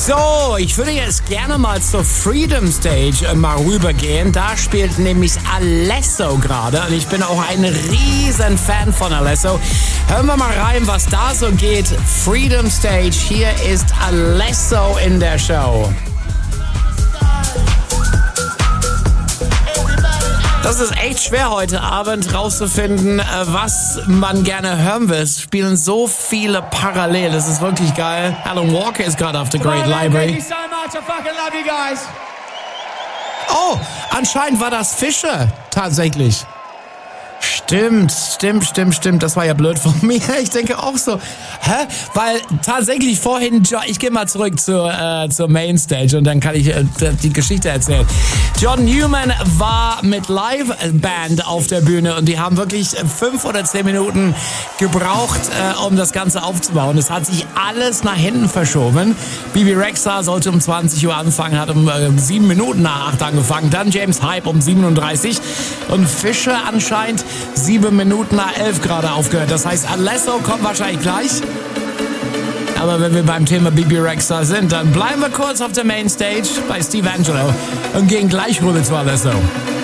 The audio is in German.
So, ich würde jetzt gerne mal zur Freedom Stage mal rübergehen. Da spielt nämlich Alesso gerade und ich bin auch ein riesen Fan von Alesso. Hören wir mal rein, was da so geht. Freedom Stage, hier ist Alesso in der Show. Das ist echt schwer heute Abend rauszufinden, was man gerne hören will. Es spielen so viele parallel. Das ist wirklich geil. Alan Walker ist gerade auf der Great Library. Oh, anscheinend war das Fischer tatsächlich. Stimmt. Das war ja blöd von mir. Ich denke auch so. Weil tatsächlich vorhin, ich gehe mal zurück zur Mainstage und dann kann ich die Geschichte erzählen. John Newman war mit Live-Band auf der Bühne und die haben wirklich 5 oder 10 Minuten gebraucht, um das Ganze aufzubauen. Es hat sich alles nach hinten verschoben. Bebe Rexha sollte um 20 Uhr anfangen, hat um 7 Minuten nach 8 angefangen. Dann James Hype um 37 und Fischer anscheinend 7 Minuten nach 11 gerade aufgehört. Das heißt, Alesso kommt wahrscheinlich gleich. Aber wenn wir beim Thema Bebe Rexha sind, dann bleiben wir kurz auf der Mainstage bei Steve Angello und gehen gleich rüber zu Alesso.